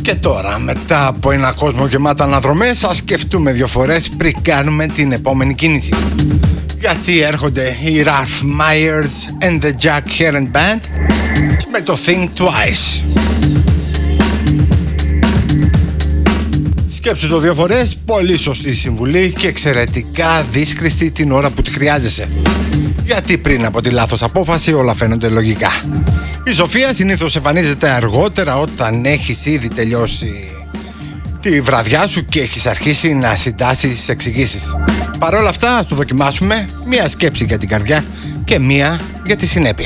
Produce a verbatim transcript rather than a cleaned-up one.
Και τώρα, μετά από ένα κόσμο γεμάτο αναδρομές, ας σκεφτούμε δύο φορές πριν κάνουμε την επόμενη κίνηση. Γιατί έρχονται οι Ralph Myers and the Jack Heron Band με το Think Twice. Σκέψου το δύο φορές, πολύ σωστή συμβουλή και εξαιρετικά δύσκολη την ώρα που τη χρειάζεσαι. Γιατί πριν από τη λάθος απόφαση όλα φαίνονται λογικά. Η σοφία συνήθως εμφανίζεται αργότερα όταν έχεις ήδη τελειώσει τη βραδιά σου και έχεις αρχίσει να συντάσσεις εξηγήσεις. Παρ' όλα αυτά, ας το δοκιμάσουμε, μία σκέψη για την καρδιά και μία για τη συνέπεια.